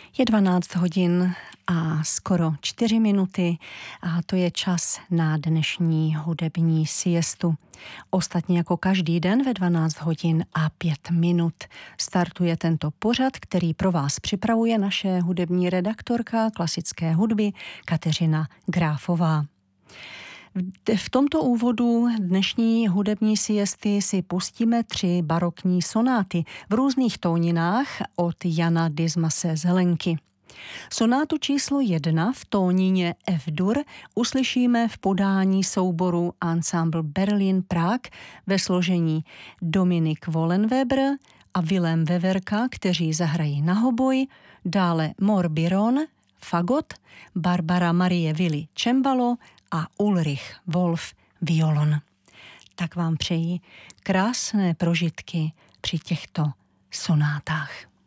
Je 12 hodin a skoro 4 minuty a to je čas na dnešní hudební siestu. Ostatně jako každý den ve 12 hodin a 5 minut startuje tento pořad, který pro vás připravuje naše hudební redaktorka klasické hudby Kateřina Gráfová. V tomto úvodu dnešní hudební siesty si pustíme 3 barokní sonáty v různých tóninách od Jana Dismase Zelenky. Sonátu číslo 1 v tónině F-dur uslyšíme v podání souboru Ensemble Berlin Prague ve složení Dominik Wollenweber a Vilém Veverka, kteří zahrají na hoboj, dále Mor Biron, fagot, Barbara Marie Willi cembalo a Ulrich Wolf violon. Tak vám přeji krásné prožitky při těchto sonátách.